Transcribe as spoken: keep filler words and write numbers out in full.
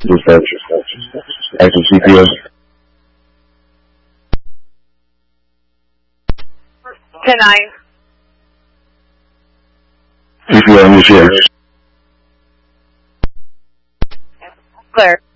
Dispatch. Active C P S. ten nine. C P R initiated. Clear.